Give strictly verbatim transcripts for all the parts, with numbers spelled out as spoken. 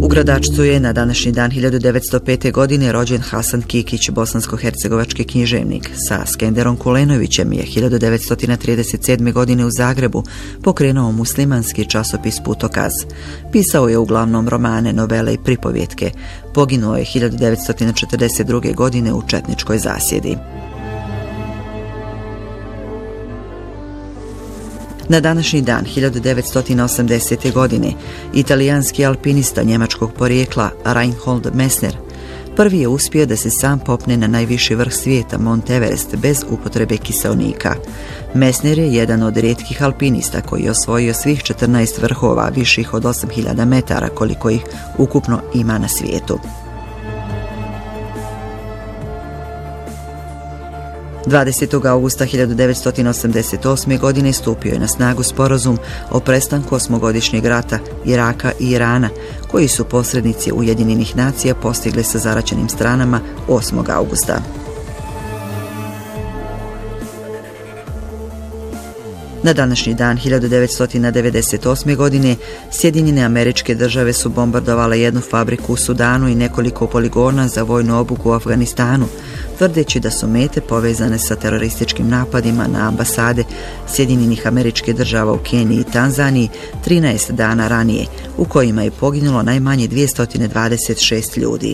U Gradačcu je na današnji dan hiljadu devetsto pete. godine rođen Hasan Kikić, bosansko-hercegovački književnik. Sa Skenderom Kulenovićem je hiljadu devetsto trideset sedme. godine u Zagrebu pokrenuo muslimanski časopis Putokaz. Pisao je uglavnom romane, novele i pripovjetke. Poginuo je hiljadu devetsto četrdeset druge. godine u četničkoj zasjedi. Na današnji dan hiljadu devetsto osamdesete. godine italijanski alpinista njemačkog porijekla Reinhold Messner prvi je uspio da se sam popne na najviši vrh svijeta Mont Everest bez upotrebe kiseonika. Messner je jedan od rijetkih alpinista koji je osvojio svih četrnaest vrhova viših od osam hiljada metara koliko ih ukupno ima na svijetu. dvadesetog augusta hiljadu devetsto osamdeset osme. godine stupio je na snagu sporazum o prestanku osmogodišnjeg rata Iraka i Irana, koji su posrednici Ujedinjenih nacija postigli sa zaraćenim stranama osmog augusta. Na današnji dan hiljadu devetsto devedeset osme. godine Sjedinjene Američke Države su bombardovale jednu fabriku u Sudanu i nekoliko poligona za vojnu obuku u Afganistanu, tvrdeći da su mete povezane sa terorističkim napadima na ambasade Sjedinjenih Američkih Država u Keniji i Tanzaniji trinaest dana ranije, u kojima je poginulo najmanje dvjesto dvadeset šest ljudi.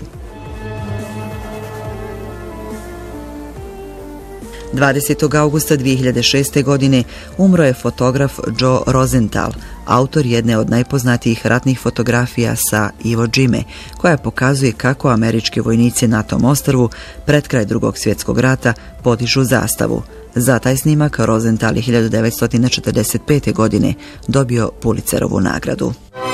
dvadesetog augusta dvije hiljade šeste. godine umro je fotograf Joe Rosenthal, autor jedne od najpoznatijih ratnih fotografija sa Iwo Jime, koja pokazuje kako američki vojnici na tom ostrvu pred kraj Drugog svjetskog rata podižu zastavu. Za taj snimak Rosenthal je hiljadu devetsto četrdeset pete. godine dobio Pulitzerovu nagradu.